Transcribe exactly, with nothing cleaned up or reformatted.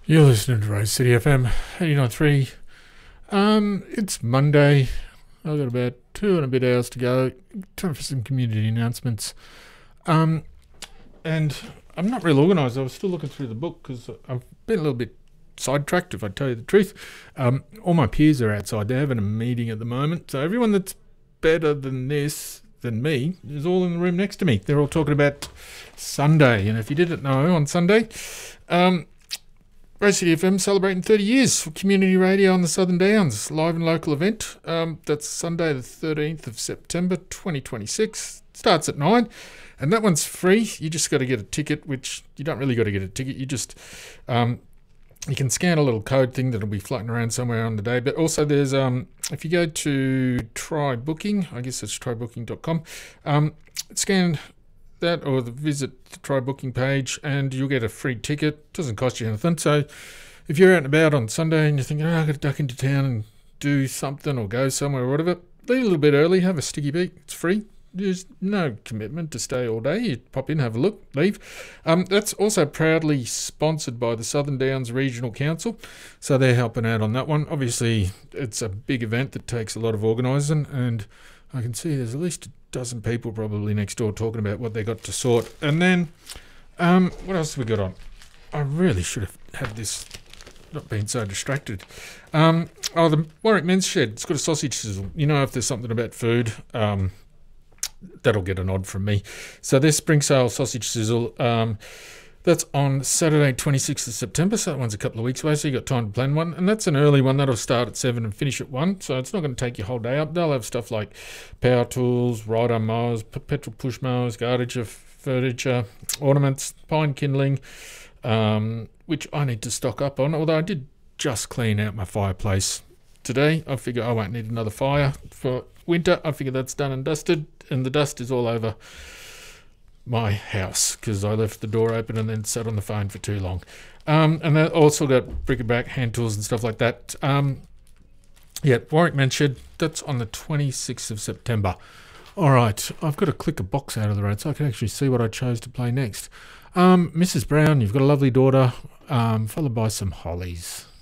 You're listening to Rose City F M eighty-nine point three. Um, it's Monday. I've got about two and a bit hours to go. Time for some community announcements. Um, and I'm not real organised. I was still looking through the book because I've been a little bit sidetracked, if I tell you the truth. Um, all my peers are outside. They're having a meeting at the moment. So everyone that's better than this, than me, is all in the room next to me. They're all talking about Sunday. And if you didn't know, on Sunday... Um, Rose City F M celebrating thirty years for community radio on the Southern Downs, live and local event. Um, that's Sunday the thirteenth of September twenty twenty-six. Starts at nine, and that one's free. You just got to get a ticket, which you don't really got to get a ticket. You just um, you can scan a little code thing that'll be floating around somewhere on the day. But also there's um, if you go to Try Booking, I guess it's try booking dot com, um, scan that or the visit the Try Booking page and you'll get a free ticket. Doesn't cost you anything. So if you're out and about on Sunday and you're thinking, oh, I've got to duck into town and do something or go somewhere or whatever, leave a little bit early, have a sticky beat. It's free. There's no commitment to stay all day. You pop in, have a look, leave. Um, that's also proudly sponsored by the Southern Downs Regional Council, so they're helping out on that one. Obviously, it's a big event that takes a lot of organising, and I can see there's at least a dozen people probably next door talking about what they got to sort. And then, um, what else have we got on? I really should have had this, not been so distracted. Um, oh, the Warwick Men's Shed. It's got a sausage sizzle. You know, if there's something about food, um, that'll get a nod from me. So this spring sale sausage sizzle, um, that's on Saturday twenty-sixth of September, so that one's a couple of weeks away, so you got time to plan one. And that's an early one. That'll start at seven and finish at one, so it's not going to take your whole day up. They'll have stuff like power tools, ride-on mowers, p- petrol push mowers, gardager, furniture, ornaments, pine kindling, um, which I need to stock up on, although I did just clean out my fireplace today. I figure I won't need another fire for winter. I figure that's done and dusted, and the dust is all over my house because I left the door open and then sat on the phone for too long. Um, and I also got bric-a-brac, hand tools and stuff like that. Um, yeah, Warwick Men's Shed, that's on the twenty-sixth of September. All right, I've got to click a box out of the road so I can actually see what I chose to play next. Um, Missus Brown, you've got a lovely daughter, um, followed by some Hollies.